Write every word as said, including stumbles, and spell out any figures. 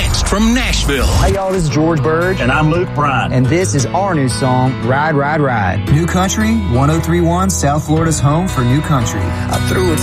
next from Nashville. Hey, y'all, this is George Burge. And I'm Luke Bryan. And this is our new song, Ride, Ride, Ride. New Country, one oh three point one, South Florida's home for new country. I threw it